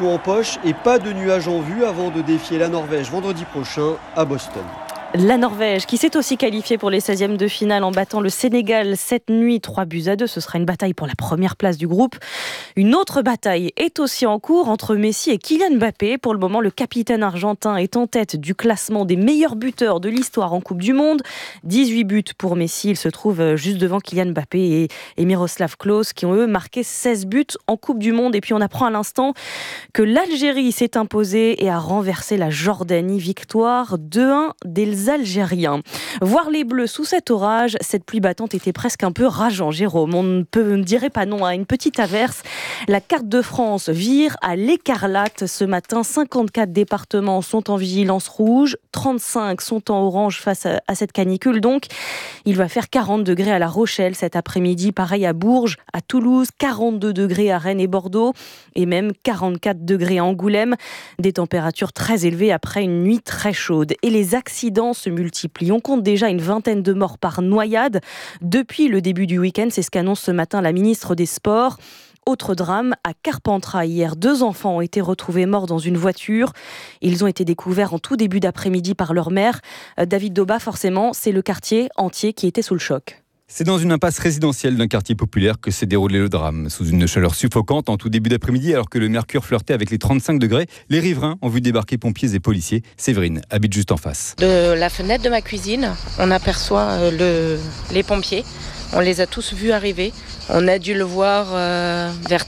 qualification en poche et pas de nuages en vue avant de défier la Norvège vendredi prochain à Boston. La Norvège qui s'est aussi qualifiée pour les 16e de finale en battant le Sénégal cette nuit 3-2. Ce sera une bataille pour la première place du groupe. Une autre bataille est aussi en cours entre Messi et Kylian Mbappé. Pour le moment, le capitaine argentin est en tête du classement des meilleurs buteurs de l'histoire en Coupe du Monde. 18 buts pour Messi. Il se trouve juste devant Kylian Mbappé et Miroslav Klose qui ont eux marqué 16 buts en Coupe du Monde. Et puis on apprend à l'instant que l'Algérie s'est imposée et a renversé la Jordanie. Victoire 2-1 des Algériens. Voir les Bleus sous cet orage, cette pluie battante était presque un peu rageant, Jérôme. On ne dirait pas non à une petite averse. La carte de France vire à l'écarlate ce matin. 54 départements sont en vigilance rouge, 35 sont en orange face à cette canicule. Donc, il va faire 40 degrés à La Rochelle cet après-midi, pareil à Bourges, à Toulouse, 42 degrés à Rennes et Bordeaux et même 44 degrés à Angoulême. Des températures très élevées après une nuit très chaude. Et les accidents se multiplient. On compte déjà une vingtaine de morts par noyade depuis le début du week-end. C'est ce qu'annonce ce matin la ministre des Sports. Autre drame, à Carpentras hier, 2 enfants ont été retrouvés morts dans une voiture. Ils ont été découverts en tout début d'après-midi par leur mère. David Doba, forcément, c'est le quartier entier qui était sous le choc. C'est dans une impasse résidentielle d'un quartier populaire que s'est déroulé le drame. Sous une chaleur suffocante en tout début d'après-midi, alors que le mercure flirtait avec les 35 degrés, les riverains ont vu débarquer pompiers et policiers. Séverine habite juste en face. De la fenêtre de ma cuisine, on aperçoit les pompiers. On les a tous vus arriver. On a dû le voir vers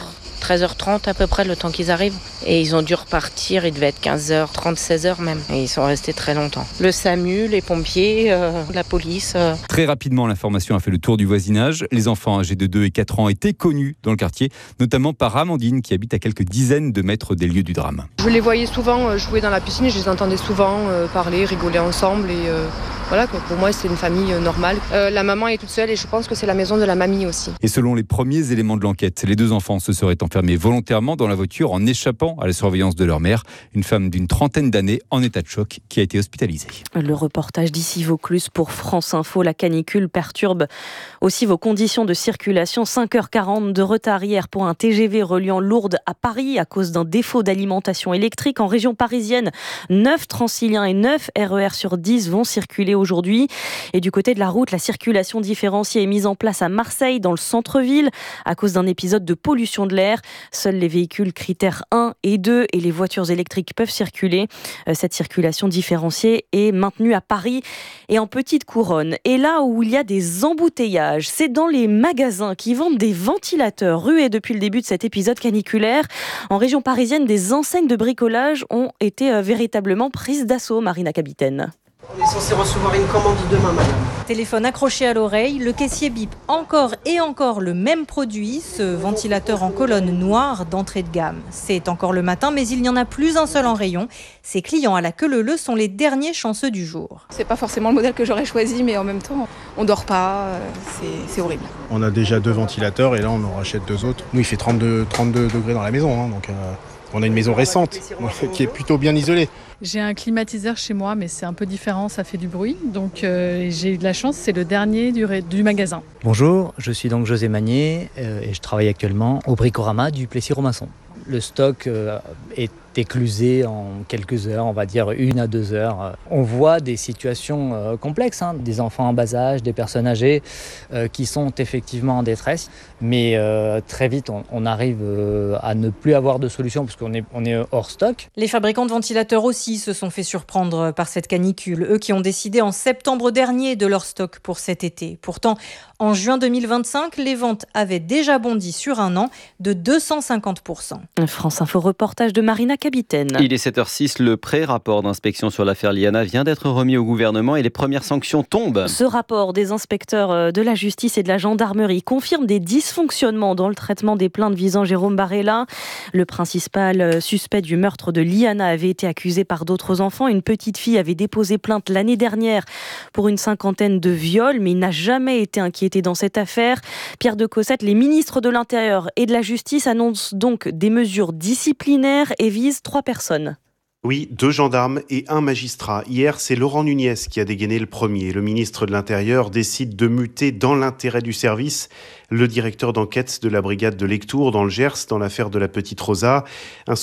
13h30 à peu près, le temps qu'ils arrivent. Et ils ont dû repartir, il devait être 15h30, 16h même. Et ils sont restés très longtemps. Le SAMU, les pompiers, la police. Très rapidement, l'information a fait le tour du voisinage. Les enfants âgés de 2 et 4 ans étaient connus dans le quartier, notamment par Amandine, qui habite à quelques dizaines de mètres des lieux du drame. Je les voyais souvent jouer dans la piscine, je les entendais souvent parler, rigoler ensemble. Et voilà, pour moi, c'est une famille normale. La maman est toute seule et je pense que c'est la maison de la mamie aussi. Et selon les premiers éléments de l'enquête, les 2 enfants se seraient enfermés volontairement dans la voiture en échappant à la surveillance de leur mère. Une femme d'une trentaine d'années en état de choc qui a été hospitalisée. Le reportage d'Issy Vaucluse pour France Info. La canicule perturbe aussi vos conditions de circulation. 5h40 de retard hier pour un TGV reliant Lourdes à Paris à cause d'un défaut d'alimentation électrique. En région parisienne, 9 Transiliens et 9 RER sur 10 vont circuler aujourd'hui. Et du côté de la route, la circulation différenciée est mise en place à Marseille, dans le centre-ville, à cause d'un épisode de pollution de l'air. Seuls les véhicules critères 1 et 2 et les voitures électriques peuvent circuler. Cette circulation différenciée est maintenue à Paris et en petite couronne. Et là où il y a des embouteillages, c'est dans les magasins qui vendent des ventilateurs rués depuis le début de cet épisode caniculaire. En région parisienne, des enseignes de bricolage ont été véritablement prises d'assaut, Marina Capitaine. On est censé recevoir une commande demain, madame. Téléphone accroché à l'oreille, le caissier bip encore et encore le même produit, ce ventilateur en colonne noire d'entrée de gamme. C'est encore le matin, mais il n'y en a plus un seul en rayon. Ces clients à la queue leu-leu sont les derniers chanceux du jour. C'est pas forcément le modèle que j'aurais choisi, mais en même temps, on dort pas, c'est horrible. On a déjà 2 ventilateurs et là on en rachète 2 autres. Nous il fait 32 degrés dans la maison, donc on a une maison récente qui est plutôt bien isolée. J'ai un climatiseur chez moi, mais c'est un peu différent, ça fait du bruit. Donc j'ai eu de la chance, c'est le dernier du magasin. Bonjour, je suis donc José Magnier et je travaille actuellement au Bricorama du Plessis-Robinson. Le stock est éclusé en quelques heures, on va dire 1 à 2 heures. On voit des situations complexes, des enfants en bas âge, des personnes âgées qui sont effectivement en détresse. Mais très vite, on arrive à ne plus avoir de solution parce qu'on est hors stock. Les fabricants de ventilateurs aussi se sont fait surprendre par cette canicule. Eux qui ont décidé en septembre dernier de leur stock pour cet été. Pourtant, en juin 2025, les ventes avaient déjà bondi sur un an de 250%. France Info reportage de Marina Capitaine. Il est 7h06, le pré-rapport d'inspection sur l'affaire Liana vient d'être remis au gouvernement et les premières sanctions tombent. Ce rapport des inspecteurs de la justice et de la gendarmerie confirme des dysfonctionnements dans le traitement des plaintes visant Jérôme Barella. Le principal suspect du meurtre de Liana avait été accusé par d'autres enfants. Une petite fille avait déposé plainte l'année dernière pour une 50aine de viols, mais il n'a jamais été inquiété dans cette affaire. Pierre de Cossette, les ministres de l'Intérieur et de la Justice annoncent donc des mesures disciplinaires et visent 3 personnes. Oui, 2 gendarmes et 1 magistrat. Hier, c'est Laurent Nunez qui a dégainé le premier. Le ministre de l'Intérieur décide de muter dans l'intérêt du service le directeur d'enquête de la brigade de Lectoure dans le Gers, dans l'affaire de la petite Rosa. Un